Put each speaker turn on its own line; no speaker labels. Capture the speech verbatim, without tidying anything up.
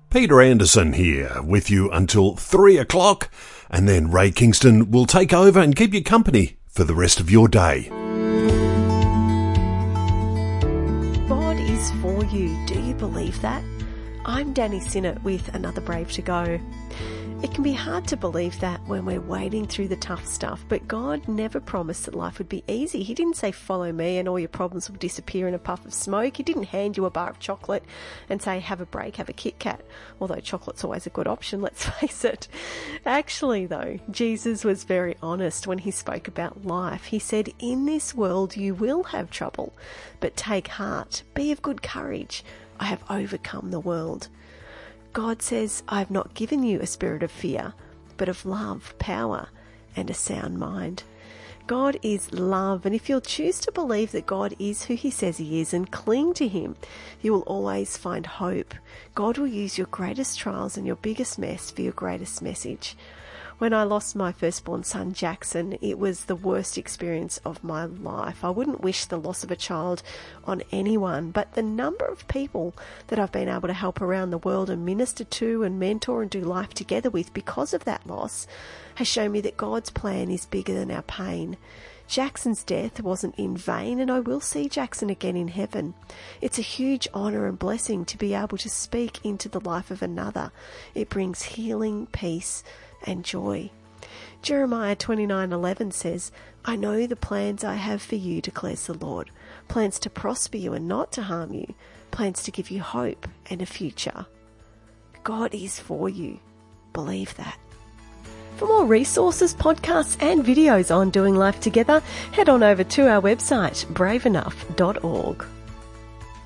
Peter Anderson here with you until three o'clock, and then Ray Kingston will take over and keep you company for the rest of your day.
God is for you. Do you believe that? I'm Danny Sinnott with Another Brave to Go. It can be hard to believe that when we're wading through the tough stuff, but God never promised that life would be easy. He didn't say, follow me and all your problems will disappear in a puff of smoke. He didn't hand you a bar of chocolate and say, have a break, have a Kit Kat. Although chocolate's always a good option, let's face it. Actually, though, Jesus was very honest when he spoke about life. He said, in this world you will have trouble, but take heart, be of good courage. I have overcome the world. God says, I have not given you a spirit of fear, but of love, power, and a sound mind. God is love, and if you'll choose to believe that God is who he says he is and cling to him, you will always find hope. God will use your greatest trials and your biggest mess for your greatest message. When I lost my firstborn son, Jackson, it was the worst experience of my life. I wouldn't wish the loss of a child on anyone, but the number of people that I've been able to help around the world and minister to and mentor and do life together with because of that loss has shown me that God's plan is bigger than our pain. Jackson's death wasn't in vain, and I will see Jackson again in heaven. It's a huge honour and blessing to be able to speak into the life of another. It brings healing, peace, and joy. Jeremiah twenty-nine eleven says, I know the plans I have for you, declares the Lord, plans to prosper you and not to harm you, plans to give you hope and a future. God is for you. Believe that. For more resources, podcasts and videos on doing life together, head on over to our website, brave enough dot org.